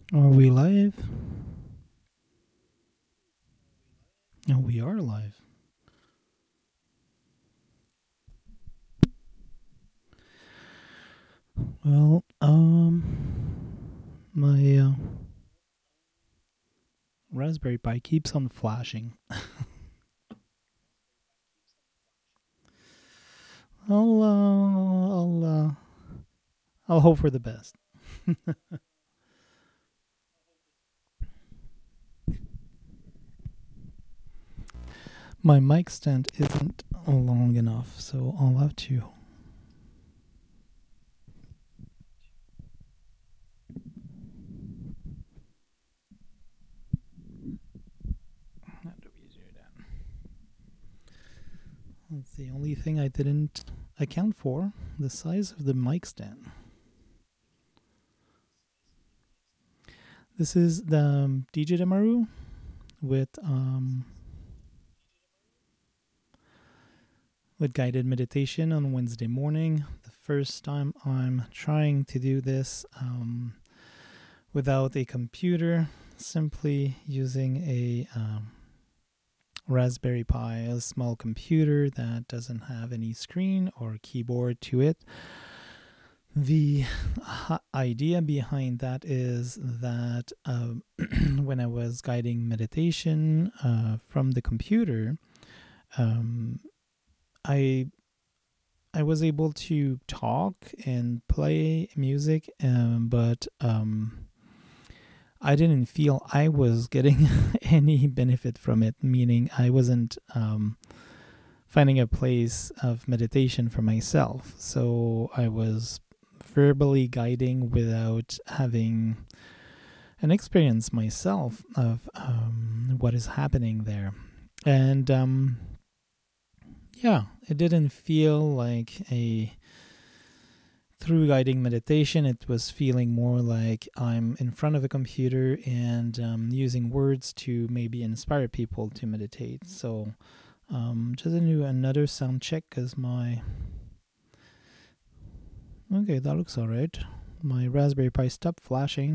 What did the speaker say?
Are we live? Oh, we are live. Well, my Raspberry Pi keeps on flashing. I'll hope for the best. My mic stand isn't long enough, so I'll have to. How do we do that? That's the only thing I didn't account for, the size of the mic stand. This is the DJ Demaru with guided meditation on Wednesday morning. The first time I'm trying to do this without a computer, simply using a Raspberry Pi, a small computer that doesn't have any screen or keyboard to it. The idea behind that is that when I was guiding meditation from the computer, I was able to talk and play music, but I didn't feel I was getting any benefit from it, meaning I wasn't finding a place of meditation for myself. So I was verbally guiding without having an experience myself of what is happening there. And yeah, it didn't feel like a through guiding meditation. It was feeling more like I'm in front of a computer and using words to maybe inspire people to meditate. So just do another sound check because okay, that looks all right. My Raspberry Pi stopped flashing.